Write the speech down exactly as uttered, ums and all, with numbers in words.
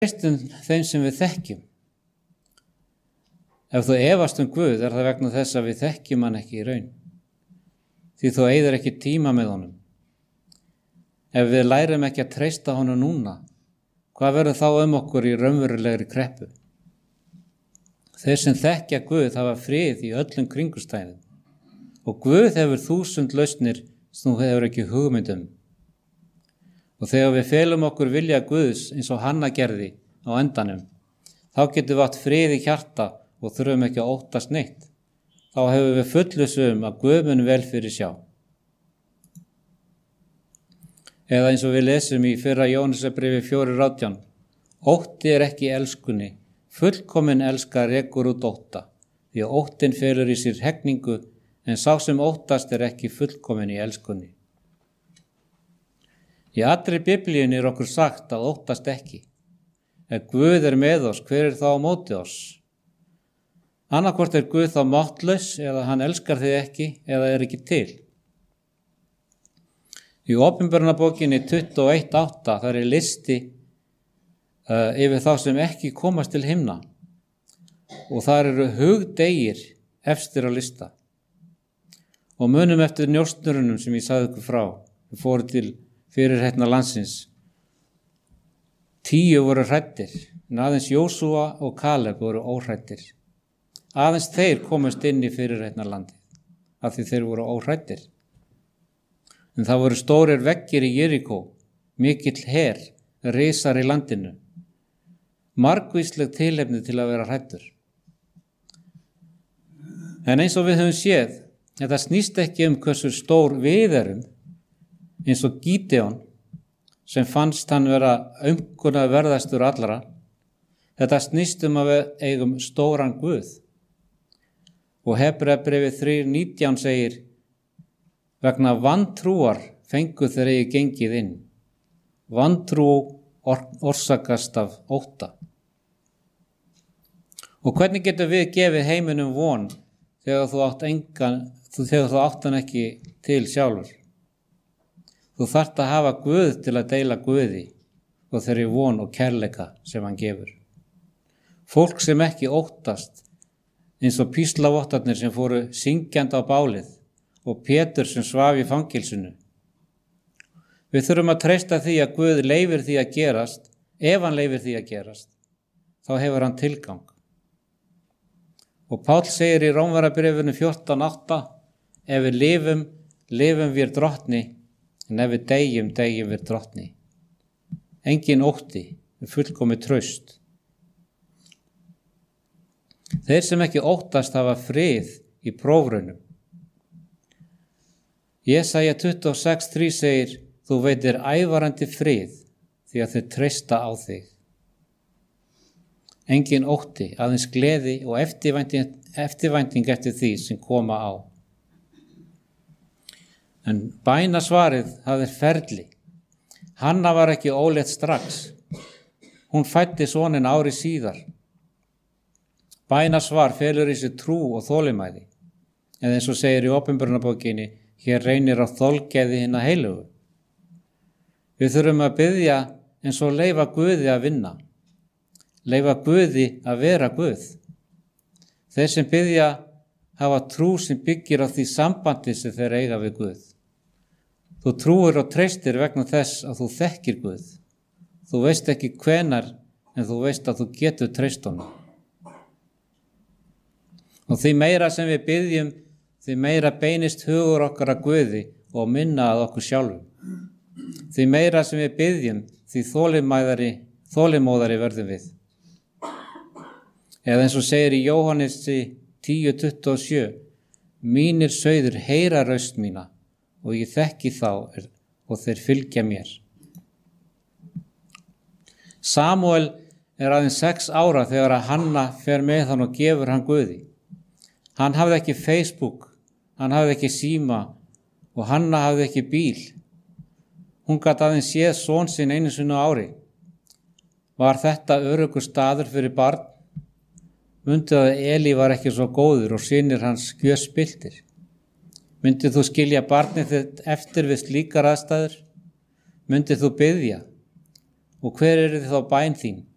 treystum þeim sem við þekkjum. Ef þú efast um Guð er það vegna þess að við þekkjum hann ekki í raun. Því þú eyðir ekki tíma með honum. Ef við lærum ekki að treysta honum núna, hvað verður þá um okkur í raunverulegri kreppu? Þeir sem þekkja Guð hafa frið í öllum kringumstæðum og Guð hefur þúsund lausnir sem þú hefur ekki hugmynd um. Og þegar við felum okkur vilja Guðs eins og Hanna gerði á endanum, þá getum við átt frið í hjarta og þurfum ekki að óttast neitt. Þá hefur við fullvissu um að Guð mun vel fyrir sjá. Eða eins og við lesum í fyrra Jóhannesarbréfi fjórir átján. Ótti er ekki elskunni, fullkomin elska rekur út ótta, því að óttin felur í sér hegningu, en sá sem óttast er ekki fullkomin í elskunni. Í allri Biblíunni er okkur sagt að óttast ekki. Ef Guð er með oss, hver er þá á móti oss? Annarkvort er Guð þá máttlaus eða hann elskar þig ekki eða er ekki til. Í Opinberunarbókinni tuttugu og eitt átta þar er listi uh, yfir þá sem ekki komast til himna og þar eru hugdegir efstir á lista. Og munum eftir njósnurunum sem ég sagði ykkur frá, við fórum til fyrirheitna landsins. Tíu voru hræddir, en aðeins Jósúa og Kaleb voru óhræddir. Aðeins þeir komast inn í fyrirheitna landið, af því þeir voru óhræddir. En það voru stórir veggir í Jerikó, mikill her, risar í landinu. Margvísleg tilefni til að vera hræddur. En eins og við höfum séð, þetta snýst ekki um hversu stór við erum, eins og Gídeon, sem fannst hann vera aumkunna verðastur allra. Þetta snýst um að við eigum stóran Guð. Og Hebreabréfið þrjú nítján segir, vegna vantrúar fengu þeir eigi gengið inn. Vantrú or- orsakast af ótta. Og hvernig getur við gefið heiminum von þegar þú átt engan, þegar þú átt hann ekki til sjálfur? Þú þarft að hafa Guð til að deila Guði og þeirri von og kærleika sem hann gefur. Fólk sem ekki óttast, eins og píslavottarnir sem fóru syngjandi á bálið og Pétur sem svaf í fangelsinu. Við þurfum að treysta því að Guð leyfir því að gerast. Ef hann leyfir því að gerast, þá hefur hann tilgang. Og Páll segir í Rómverjabréfinu fjórtán átta, ef við lifum, lifum við drottni, en ef við deyjum, deyjum við drottni. Engin ótti, við fullkomið traust. Þeir sem ekki óttast hafa frið í prófraunum. Jesaja tuttugu og sex þrjú segir, þú veitir ævarandi frið því að þau treysta á þig. Engin ótti, aðeins gleði og eftirvænting, eftirvænting eftir því sem koma á. En bænasvarið hafði ferli. Hanna var ekki ólétt strax. Hún fæddi soninn ári síðar. Bænasvar felur í sig trú og þolinmæði. Eða eins og segir í Opinberunarbókinni, hér reynir á þolgæði hinna heilugu. Við þurfum að biðja eins og leyfa Guði að vinna. Leyfa Guði að vera Guð. Þeir sem biðja hafa trú sem byggir á því sambandi sem þeir eiga við Guð. Þú trúir og treystir vegna þess að þú þekkir Guð. Þú veist ekki hvenar, en þú veist að þú getur treyst honum. Og því meira sem við biðjum, því meira beinist hugur okkar að Guði og minna að okkur sjálfum. Því meira sem við biðjum, því þolinmæðari, þolinmóðari verðum við. Eða eins og segir í Jóhannesi tíu tuttugu og sjö, mínir sauður heyra raust mína og ég þekki þá og þeir fylgja mér. Samúel er aðeins sex ára þegar að Hanna fer með hann og gefur hann Guði. Hann hafði ekki Facebook, hann hafði ekki síma og Hanna hafði ekki bíl. Hún gat aðeins séð son sinn einu sinni á ári. Var þetta öruggur staður fyrir barn? Mundi að Eli var ekki svo góður og synir hans gjörspilltir. Myndið þú skilja barnið þitt eftir við slíkar aðstæður? Myndið þú biðja? Og hver er þið þá bæn þín?